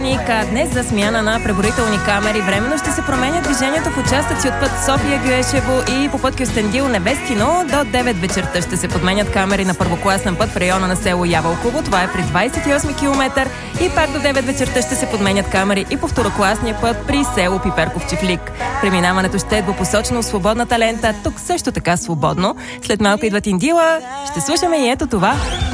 вторник, днес за смяна на преброителни камери временно ще се променя движението в участъци от път София-Гюешево и по път Кюстендил-Невестино. До 9 вечерта ще се подменят камери на първокласен път в района на село Ябълково. Това е при 28 км. И пак до 9 вечерта ще се подменят камери и по второкласния път при село Пиперков-Чифлик. Преминаването ще е двупосочно свободната лента. Тук също така свободно. След малко идват Индила. Ще слушаме и ето това.